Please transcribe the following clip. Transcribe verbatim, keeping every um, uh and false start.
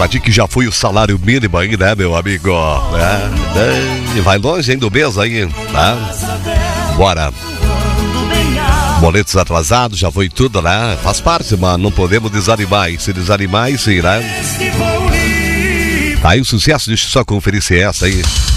Pra ti que já foi o salário mínimo aí, né, meu amigo? É, é, vai longe, hein, do mês aí, tá? Bora. Boletos atrasados, já foi tudo, né? Faz parte, mano, não podemos desanimar. E se desanimar, sim, né? Aí o sucesso, deixa eu só conferir se é essa aí.